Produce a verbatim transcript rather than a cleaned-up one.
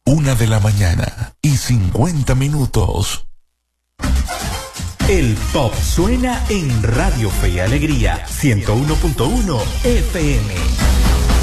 Una de la mañana y cincuenta minutos. El pop suena en Radio Fe y Alegría ciento uno punto uno F M.